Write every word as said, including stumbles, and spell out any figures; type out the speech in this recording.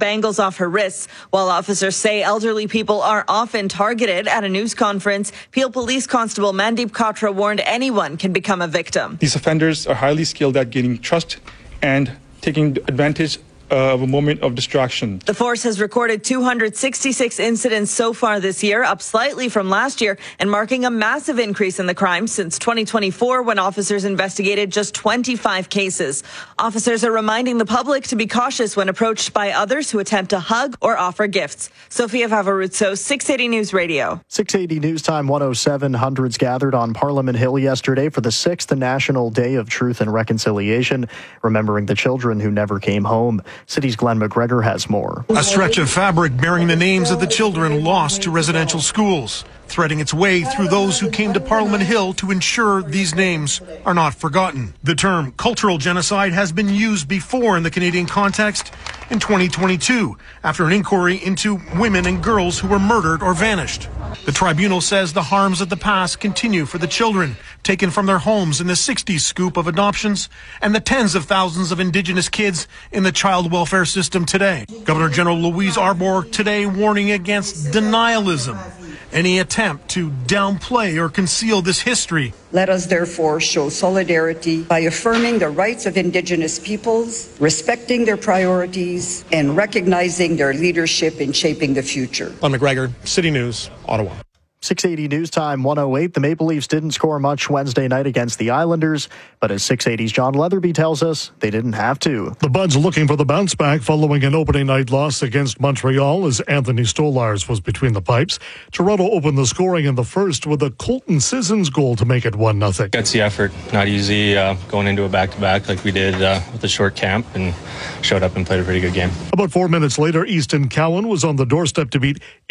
bangles off her wrists. While officers say elderly people are often targeted at a news conference, Peel Police Constable Mandeep Katra warned anyone can become a victim. These offenders are highly skilled at gaining trust and taking advantage of a moment of distraction. The force has recorded two hundred sixty-six incidents so far this year, up slightly from last year, and marking a massive increase in the crime since twenty twenty-four, when officers investigated just twenty-five cases. Officers are reminding the public to be cautious when approached by others who attempt to hug or offer gifts. Sophia Favoruzzo, six eighty News Radio. six eighty News Time one oh seven. Hundreds gathered on Parliament Hill yesterday for the sixth National Day of Truth and Reconciliation, remembering the children who never came home. City's Glenn McGregor has more. A stretch of fabric bearing the names of the children lost to residential schools, threading its way through those who came to Parliament Hill to ensure these names are not forgotten. The term cultural genocide has been used before in the Canadian context in twenty twenty-two, after an inquiry into women and girls who were murdered or vanished. The tribunal says the harms of the past continue for the children taken from their homes in the sixties scoop of adoptions and the tens of thousands of Indigenous kids in the child welfare system today. Governor General Louise Arbour today warning against denialism, any attempt to downplay or conceal this history. Let us therefore show solidarity by affirming the rights of Indigenous peoples, respecting their priorities, and recognizing their leadership in shaping the future. Glenn McGregor, City News, Ottawa. six eighty News Time one oh eight. The Maple Leafs didn't score much Wednesday night against the Islanders, but as six eighty's John Leatherby tells us, they didn't have to. The Buds looking for the bounce back following an opening night loss against Montreal as Anthony Stolarz was between the pipes. Toronto opened the scoring in the first with a Colton Sissons goal to make it one nothing. Gutsy effort. Not easy uh, going into a back-to-back like we did uh, with a short camp, and showed up and played a pretty good game. About four minutes later, Easton Cowan was on the doorstep to beat